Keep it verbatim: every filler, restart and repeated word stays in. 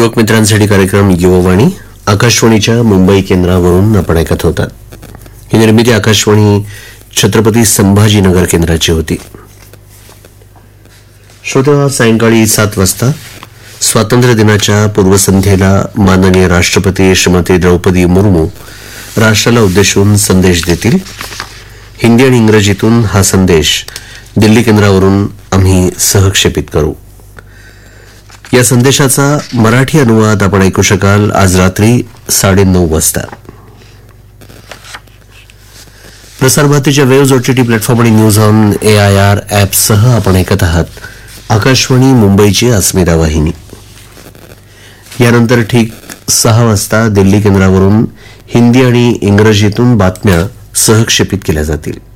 युवक मित्रांसाठी कार्यक्रम युववाणी आकाशवाणीच्या मुंबई केंद्रावरून आपण ऐकत होतात. ही निर्मिती आकाशवाणी छत्रपती संभाजीनगर केंद्राची होती. श्रोते, सायंकाळी सात वाजता स्वातंत्र्य दिनाच्या पूर्वसंध्येला माननीय राष्ट्रपती श्रीमती द्रौपदी मुर्मू राष्ट्राला उद्देशून संदेश देतील. हिंदी आणि इंग्रजीतून हा संदेश दिल्ली केंद्रावरून आम्ही सहक्षेपित करू. या संदेशाचा मराठी अनुवाद आपण ऐकू शकाल आज रात्री साडेनऊ वाजता. प्रसार भारतीच्या वेव्ज ओटीटी प्लॅटफॉर्म आणि न्यूज ऑन एआयआर ॲपसह आपण ऐकत आहात आकाशवाणी मुंबईची अस्मिता वाहिनी. यानंतर ठीक सहा वाजता दिल्ली केंद्रावरून हिंदी आणि इंग्रजीतून बातम्या सहक्षेपित केल्या जातील.